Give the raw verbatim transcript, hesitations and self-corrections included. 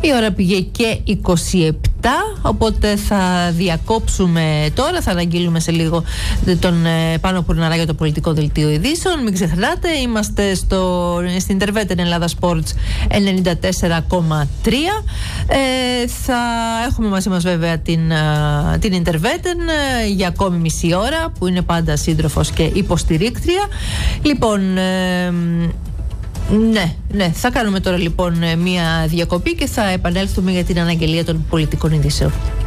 Η ώρα πήγε και είκοσι επτά, οπότε θα διακόψουμε τώρα, θα αναγγείλουμε σε λίγο τον Πάνο Πουρναρά για το πολιτικό δελτίο ειδήσεων. Μην ξεχνάτε, είμαστε στο, στην Intervetten Ελλάδα Sports ενενήντα τέσσερα κόμμα τρία. Ε, θα έχουμε μαζί μας βέβαια την, την Intervetten για ακόμη μισή ώρα, που είναι πάντα σύντροφος και υποστηρίκτρια. Λοιπόν, ε, ναι, ναι, θα κάνουμε τώρα λοιπόν μία διακοπή και θα επανέλθουμε για την αναγγελία των πολιτικών ειδήσεων.